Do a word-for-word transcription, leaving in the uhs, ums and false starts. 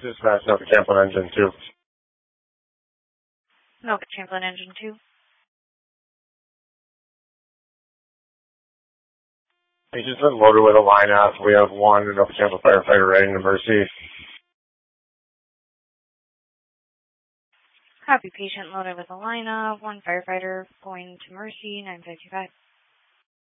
Dispatch, Noka Champlin Engine two. Noka Champlin Engine two. Patient's been loaded with a line out. We have one Noka Champlin firefighter ready to Mercy. Copy, patient loaded with a line of one firefighter going to Mercy, nine fifty-five.